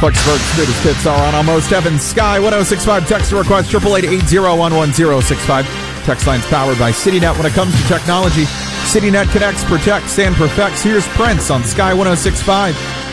Flexiburg's greatest hits are on Almost Heaven. Sky 1065. Text to request 888-801-1065. Text line's powered by CityNet. When it comes to technology, CityNet connects, protects, and perfects. Here's Prince on Sky 1065.